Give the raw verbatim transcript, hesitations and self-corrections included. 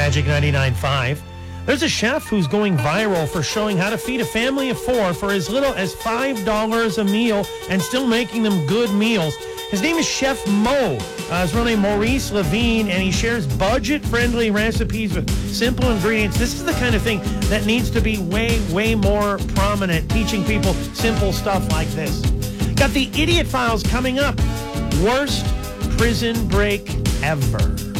Magic ninety-nine point five. There's a chef who's going viral for showing how to feed a family of four for as little as five dollars a meal and still making them good meals. His name is Chef Mo. Uh, his real name Maurice Levine, and he shares budget-friendly recipes with simple ingredients. This is the kind of thing that needs to be way, way more prominent, teaching people simple stuff like this. Got the Idiot Files coming up. Worst prison break ever.